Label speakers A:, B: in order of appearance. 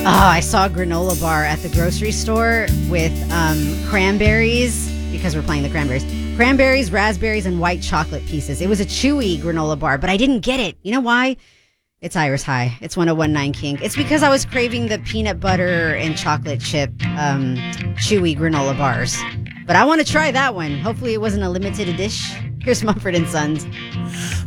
A: I saw a granola bar at the grocery store with cranberries, because we're playing the cranberries. Cranberries, raspberries, and white chocolate pieces. It was a chewy granola bar, but I didn't get it. You know why? It's Iris High. It's 101.9 King. It's because I was craving the peanut butter and chocolate chip chewy granola bars. But I want to try that one. Hopefully it wasn't a limited edition. Here's Mumford & Sons.